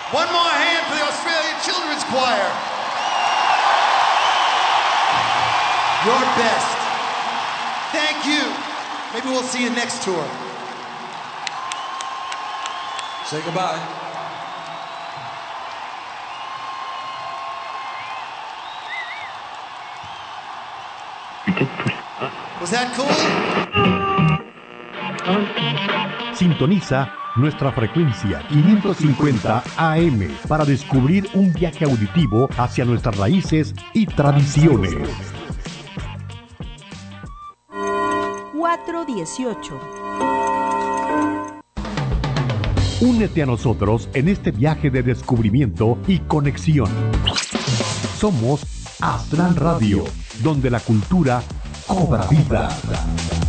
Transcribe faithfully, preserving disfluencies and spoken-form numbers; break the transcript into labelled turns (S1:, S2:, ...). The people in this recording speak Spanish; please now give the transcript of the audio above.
S1: One more hand for the Australian Children's Choir. Your best. Thank you. Maybe we'll see you next tour.
S2: Say goodbye.
S1: Was that cool?
S3: Sintoniza nuestra frecuencia quinientos cincuenta A M para descubrir un viaje auditivo hacia nuestras raíces y tradiciones.
S4: cuatro dieciocho.
S3: Únete a nosotros en este viaje de descubrimiento y conexión. Somos Aztlán Radio, donde la cultura cobra vida.